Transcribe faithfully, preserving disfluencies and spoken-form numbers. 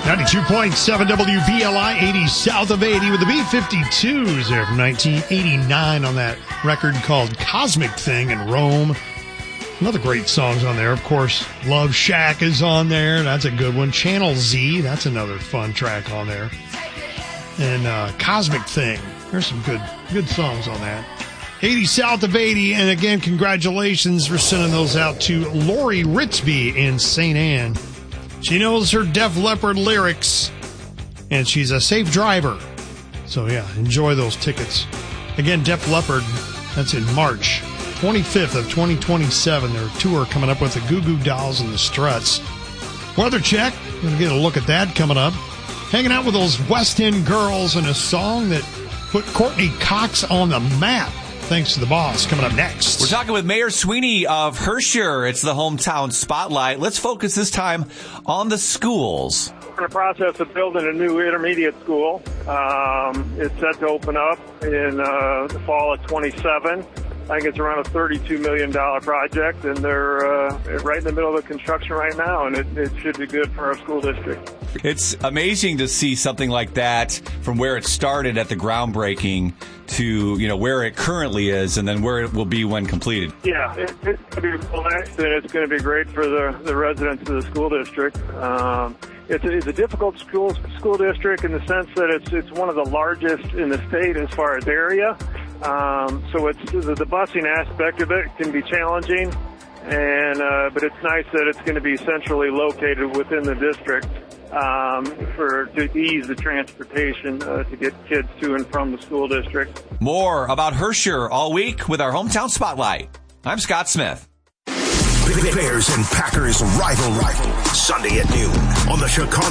ninety-two point seven W V L I, eighty south of eighty with the B fifty-twos there from nineteen eighty-nine on that record called Cosmic Thing in Rome. Another great song's on there. Of course, Love Shack is on there. That's a good one. Channel Z, that's another fun track on there. And uh, Cosmic Thing. There's some good good songs on that. eighty south of eighty. And again, congratulations for sending those out to Lori Ritzby in Saint Anne. She knows her Def Leppard lyrics, and she's a safe driver. So, yeah, enjoy those tickets. Again, Def Leppard, that's in March twenty-fifth of twenty twenty-seven. Their tour coming up with the Goo Goo Dolls and the Struts. Weather check. Going to get a look at that coming up. Hanging out with those West End girls and a song that put Courtney Cox on the map. Thanks to the boss. Coming up next. We're talking with Mayor Sweeney of Herscher. It's the Hometown Spotlight. Let's focus this time on the schools. We're in the process of building a new intermediate school. Um, it's set to open up in uh, the fall of twenty-seven. I think it's around a thirty-two million dollars project, and they're uh, right in the middle of the construction right now, and it, it should be good for our school district. It's amazing to see something like that from where it started at the groundbreaking to, you know, where it currently is and then where it will be when completed. Yeah, it, it's going to be relaxed, and it's going to be great for the, the residents of the school district. Um, it's, a, it's a difficult school school district in the sense that it's it's one of the largest in the state as far as area. Um, so it's the, the busing aspect of it can be challenging, and uh, but it's nice that it's going to be centrally located within the district. Um, for to ease the transportation uh, to get kids to and from the school district. More about Herscher all week with our Hometown Spotlight. I'm Scott Smith. Bears and Packers rival rival Sunday at noon on the Chicago